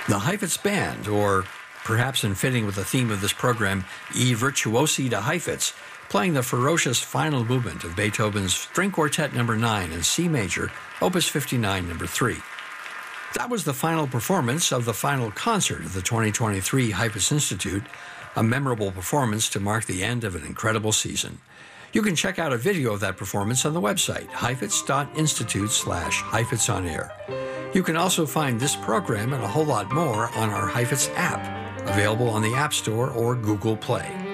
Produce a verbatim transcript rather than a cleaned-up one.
The Heifetz Band, or perhaps in fitting with the theme of this program, I Virtuosi de Heifetz, playing the ferocious final movement of Beethoven's String Quartet number nine in C major, Opus fifty-nine, number three. That was the final performance of the final concert of the twenty twenty-three Heifetz Institute, a memorable performance to mark the end of an incredible season. You can check out a video of that performance on the website, heifetz.institute slash Heifetz on Air. You can also find this program and a whole lot more on our Heifetz app, available on the App Store or Google Play.